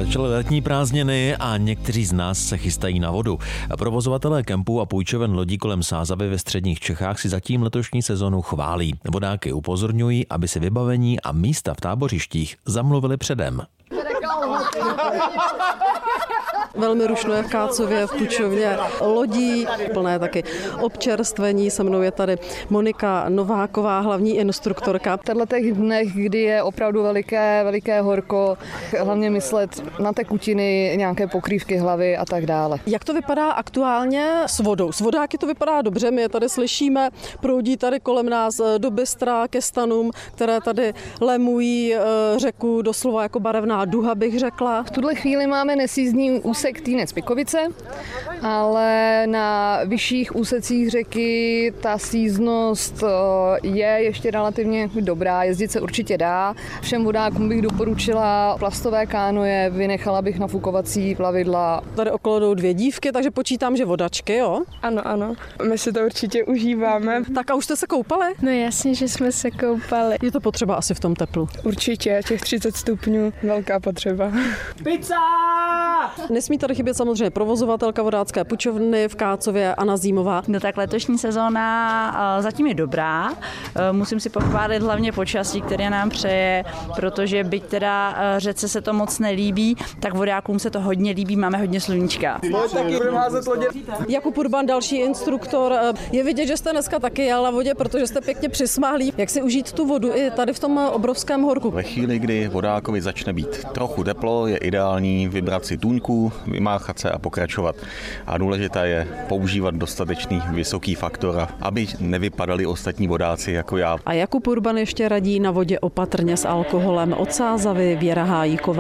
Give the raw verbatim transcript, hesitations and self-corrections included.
Začaly letní prázdniny a někteří z nás se chystají na vodu. Provozovatelé kempů a půjčoven lodí kolem Sázavy ve středních Čechách si zatím letošní sezonu chválí. Vodáky upozorňují, aby si vybavení a místa v tábořištích zamluvili předem. Velmi rušno je v Kácově, v půjčovně lodí, plné taky občerstvení. Se mnou je tady Monika Nováková, hlavní instruktorka. V těchto dnech, kdy je opravdu veliké, veliké horko, hlavně myslet na tekutiny, nějaké pokrývky hlavy a tak dále. Jak to vypadá aktuálně s vodou? S vodáky to vypadá dobře, my je tady slyšíme, proudí tady kolem nás do bystra ke stanům, které tady lemují řeku doslova jako barevná duha, bych řekla. V tuhle chvíli máme nesízdný úsek Týnec-Pikovice, ale na vyšších úsecích řeky ta síznost je ještě relativně dobrá, jezdit se určitě dá. Všem vodákům bych doporučila plastové kánoje, vynechala bych nafukovací plavidla. Tady okolo jdou dvě dívky, takže počítám, že vodačky, jo? Ano, ano, my si to určitě užíváme. Tak a už jste se koupali? No jasně, že jsme se koupali. Je to potřeba asi v tom teplu? Určitě, těch třicet stupňů, velká potřeba. Pizza! Nesmí tady chybět samozřejmě provozovatelka vodácké půjčovny v Kácově, Anna Zímová. No tak letošní sezóna zatím je dobrá. Musím si pochválit hlavně počasí, které nám přeje, protože byť teda řece se to moc nelíbí, tak vodákům se to hodně líbí, máme hodně sluníčka. Jakub Urban, další instruktor. Je vidět, že jste dneska taky jel na vodě, protože jste pěkně přismáhlí. Jak si užít tu vodu i tady v tom obrovském horku? Ve chvíli, kdy vodákovi začne být trochu teplo, je ideální vybrat si tůňku, vymáchat se a pokračovat. A důležité je používat dostatečný vysoký faktor, aby nevypadali ostatní vodáci jako já. A Jakub Urban ještě radí na vodě opatrně s alkoholem. Od Sázavy Věra Hájíková.